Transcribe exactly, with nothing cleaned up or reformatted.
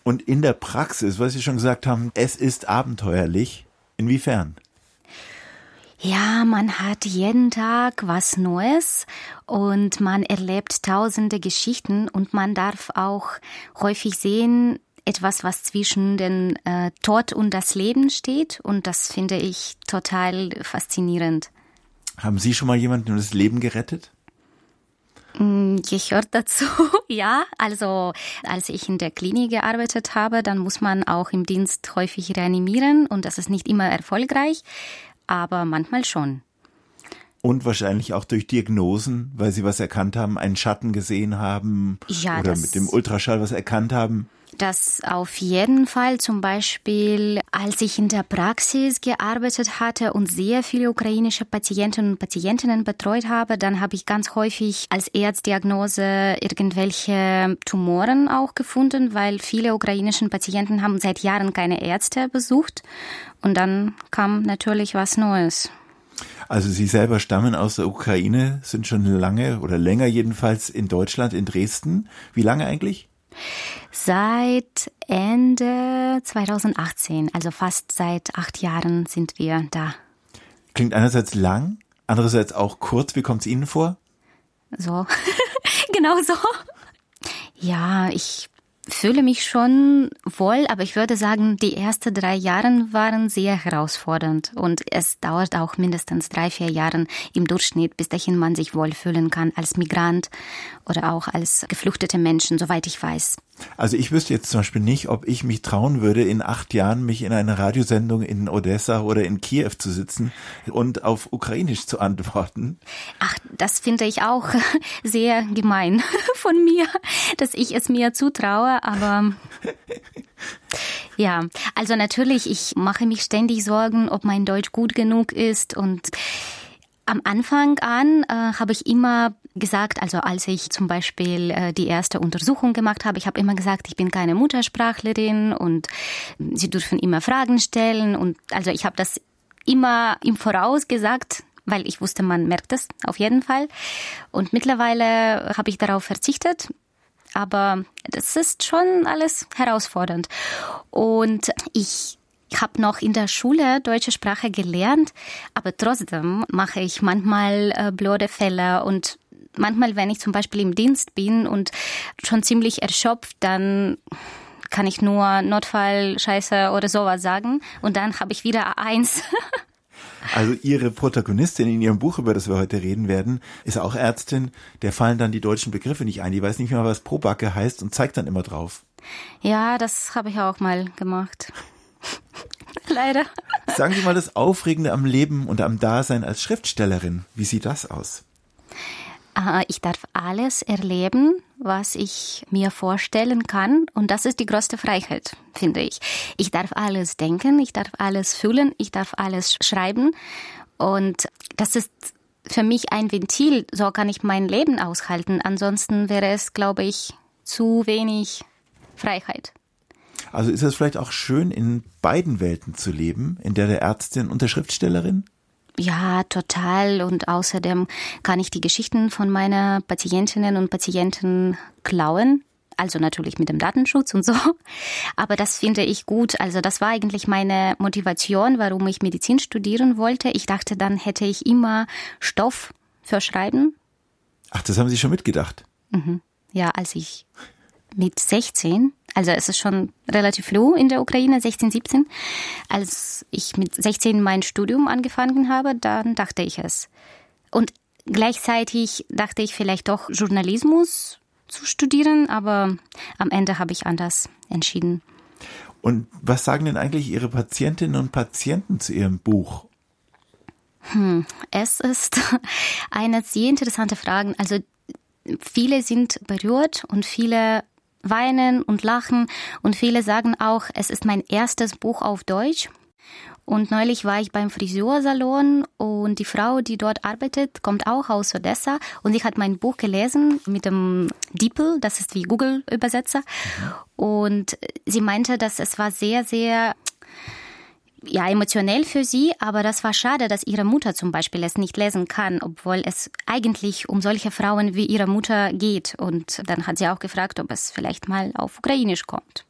Und in der Praxis, was Sie schon gesagt haben, es ist abenteuerlich. Inwiefern? Ja, man hat jeden Tag was Neues und man erlebt tausende Geschichten und man darf auch häufig sehen, etwas, was zwischen den äh, Tod und das Leben steht, und das finde ich total faszinierend. Haben Sie schon mal jemandem das Leben gerettet? Gehört dazu, ja. Also als ich in der Klinik gearbeitet habe, dann muss man auch im Dienst häufig reanimieren und das ist nicht immer erfolgreich, aber manchmal schon. Und wahrscheinlich auch durch Diagnosen, weil Sie was erkannt haben, einen Schatten gesehen haben, ja, oder das, mit dem Ultraschall was erkannt haben. Das auf jeden Fall. Zum Beispiel, als ich in der Praxis gearbeitet hatte und sehr viele ukrainische Patienten und Patientinnen betreut habe, dann habe ich ganz häufig als Erstdiagnose irgendwelche Tumoren auch gefunden, weil viele ukrainische Patienten haben seit Jahren keine Ärzte besucht. Und dann kam natürlich was Neues. Also Sie selber stammen aus der Ukraine, sind schon lange oder länger jedenfalls in Deutschland, in Dresden. Wie lange eigentlich? Seit Ende zweitausendachtzehn, also fast seit acht Jahren sind wir da. Klingt einerseits lang, andererseits auch kurz. Wie kommt es Ihnen vor? So, genau so. Ja, ich fühle mich schon wohl, aber ich würde sagen, die ersten drei Jahre waren sehr herausfordernd und es dauert auch mindestens drei, vier Jahre im Durchschnitt, bis dahin man sich wohlfühlen kann als Migrant oder auch als geflüchtete Menschen, soweit ich weiß. Also ich wüsste jetzt zum Beispiel nicht, ob ich mich trauen würde, in acht Jahren mich in einer Radiosendung in Odessa oder in Kiew zu sitzen und auf Ukrainisch zu antworten. Ach, das finde ich auch sehr gemein von mir, dass ich es mir zutraue, aber ja, also natürlich, ich mache mich ständig Sorgen, ob mein Deutsch gut genug ist, und am Anfang an äh, habe ich immer gesagt, also als ich zum Beispiel äh, die erste Untersuchung gemacht habe, ich habe immer gesagt, ich bin keine Muttersprachlerin und Sie dürfen immer Fragen stellen, und also ich habe das immer im Voraus gesagt, weil ich wusste, man merkt es auf jeden Fall, und mittlerweile habe ich darauf verzichtet, aber das ist schon alles herausfordernd und ich Ich habe noch in der Schule deutsche Sprache gelernt, aber trotzdem mache ich manchmal äh, blöde Fälle, und manchmal, wenn ich zum Beispiel im Dienst bin und schon ziemlich erschöpft, dann kann ich nur Notfall, Scheiße oder sowas sagen und dann habe ich wieder A eins. Also Ihre Protagonistin in Ihrem Buch, über das wir heute reden werden, ist auch Ärztin. Der fallen dann die deutschen Begriffe nicht ein. Die weiß nicht mehr, was Probacke heißt und zeigt dann immer drauf. Ja, das habe ich auch mal gemacht. Leider. Sagen Sie mal das Aufregende am Leben und am Dasein als Schriftstellerin. Wie sieht das aus? Ich darf alles erleben, was ich mir vorstellen kann. Und das ist die größte Freiheit, finde ich. Ich darf alles denken, ich darf alles fühlen, ich darf alles schreiben. Und das ist für mich ein Ventil. So kann ich mein Leben aushalten. Ansonsten wäre es, glaube ich, zu wenig Freiheit. Also ist es vielleicht auch schön, in beiden Welten zu leben, in der der Ärztin und der Schriftstellerin? Ja, total. Und außerdem kann ich die Geschichten von meinen Patientinnen und Patienten klauen. Also natürlich mit dem Datenschutz und so. Aber das finde ich gut. Also das war eigentlich meine Motivation, warum ich Medizin studieren wollte. Ich dachte, dann hätte ich immer Stoff für Schreiben. Ach, das haben Sie schon mitgedacht? Mhm. Ja, als ich mit sechzehn, also es ist schon relativ früh in der Ukraine, sechzehn, siebzehn, als ich mit sechzehn mein Studium angefangen habe, dann dachte ich es. Und gleichzeitig dachte ich vielleicht doch Journalismus zu studieren, aber am Ende habe ich anders entschieden. Und was sagen denn eigentlich Ihre Patientinnen und Patienten zu Ihrem Buch? Hm, es ist eine sehr interessante Frage. Also viele sind berührt und viele weinen und lachen und viele sagen auch, es ist mein erstes Buch auf Deutsch. Und neulich war ich beim Friseursalon und die Frau, die dort arbeitet, kommt auch aus Odessa und sie hat mein Buch gelesen mit dem DeepL, das ist wie Google-Übersetzer. Mhm. Und sie meinte, dass es war sehr, sehr ja, emotionell für sie, aber das war schade, dass ihre Mutter zum Beispiel es nicht lesen kann, obwohl es eigentlich um solche Frauen wie ihre Mutter geht. Und dann hat sie auch gefragt, ob es vielleicht mal auf Ukrainisch kommt.